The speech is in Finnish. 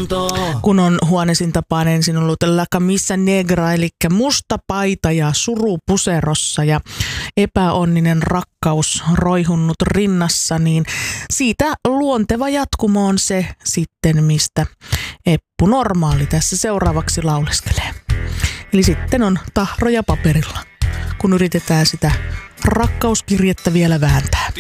Kun on Juanesin tapaan ensin ollut La Camisa Negra, eli musta paita ja suru puserossa ja epäonninen rakkaus roihunnut rinnassa, niin siitä luonteva jatkumo on se sitten, mistä Eppu Normaali tässä seuraavaksi lauleskelee. Eli sitten on tahroja paperilla, kun yritetään sitä rakkauskirjettä vielä vääntää.